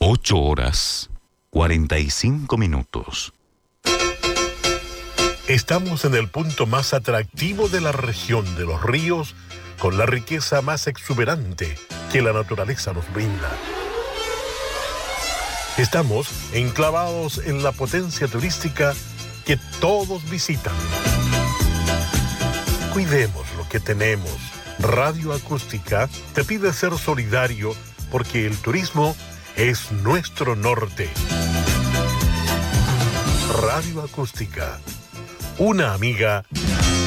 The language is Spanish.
8:45. Estamos en el punto más atractivo de la región de los ríos, con la riqueza más exuberante que la naturaleza nos brinda. Estamos enclavados en la potencia turística que todos visitan. Cuidemos lo que tenemos. Radio Acústica te pide ser solidario porque el turismo es nuestro norte. Radio Acústica, una amiga